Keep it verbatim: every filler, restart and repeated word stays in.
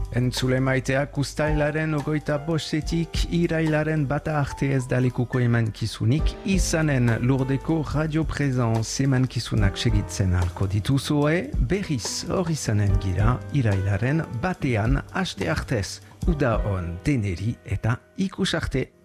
Entzule maiteak uztailaren ogoita bostetik irailaren bata arte ez dalekuko emankizunik izanen Lurdeko Radio Presence emankizunak segitzen alko dituzue, berriz hor izanen gira irailaren batean aste artez. Uda on deneri eta ikus arte.